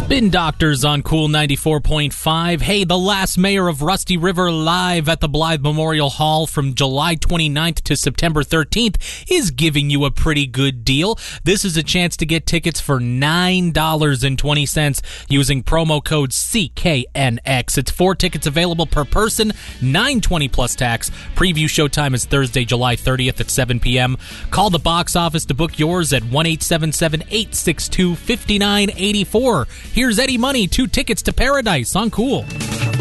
Spin Doctors on Cool 94.5. Hey, the last mayor of Rusty River live at the Blythe Memorial Hall from July 29th to September 13th is giving you a pretty good deal. This is a chance to get tickets for $9.20 using promo code CKNX. It's 4 tickets available per person, $9.20 plus tax. Preview show time is Thursday, July 30th at 7 p.m. Call the box office to book yours at 1-877-862-5984. Here's Eddie Money, 2 tickets to Paradise on Cool.